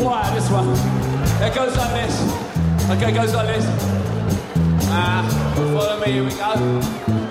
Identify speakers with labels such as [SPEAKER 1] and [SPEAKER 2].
[SPEAKER 1] quiet, this one. It goes like this. Okay, it goes like this. Follow me, here we go.